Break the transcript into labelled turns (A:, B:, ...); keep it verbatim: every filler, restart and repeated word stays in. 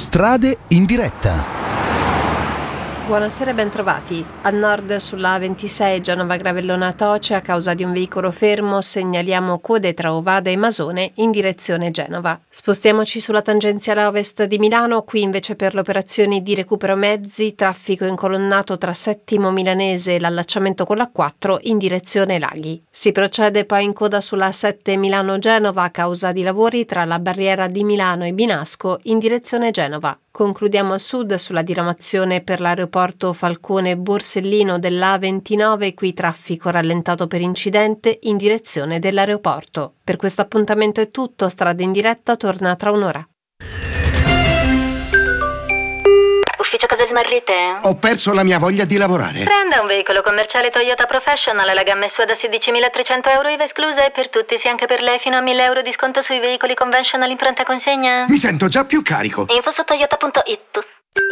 A: Strade in diretta.
B: Buonasera e bentrovati. A nord sulla A ventisei Genova-Gravellona Toce a causa di un veicolo fermo segnaliamo code tra Ovada e Masone in direzione Genova. Spostiamoci sulla tangenziale ovest di Milano, qui invece per le operazioni di recupero mezzi, traffico incolonnato tra Settimo Milanese e l'allacciamento con l'A quattro in direzione Laghi. Si procede poi in coda sulla A sette Milano-Genova a causa di lavori tra la barriera di Milano e Binasco in direzione Genova. Concludiamo a sud sulla diramazione per l'aeroporto Falcone Borsellino dell'A ventinove, qui traffico rallentato per incidente in direzione dell'aeroporto. Per questo appuntamento è tutto, Strade in diretta torna tra un'ora.
C: Ufficio cose smarrite?
D: Ho perso la mia voglia di lavorare.
C: Prenda un veicolo commerciale Toyota Professional, la gamma è sua da sedicimilatrecento euro I V A esclusa e per tutti, sia anche per lei, fino a mille euro di sconto sui veicoli conventional in pronta consegna.
D: Mi sento già più carico.
C: Info su toyota punto it.